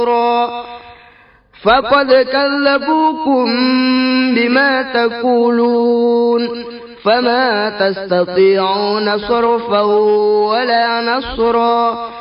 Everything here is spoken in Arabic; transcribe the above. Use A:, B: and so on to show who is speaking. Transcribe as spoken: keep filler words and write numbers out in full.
A: فقد كذبوكم بما تقولون فما تستطيعون صرفا ولا نصرا